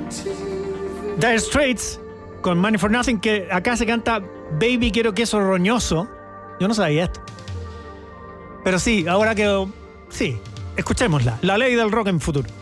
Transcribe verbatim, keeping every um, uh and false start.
Dire Straits con Money for Nothing, que acá se canta Baby quiero queso roñoso. Yo no sabía esto. Pero sí, ahora que... Sí, escuchémosla. La ley del rock en futuro.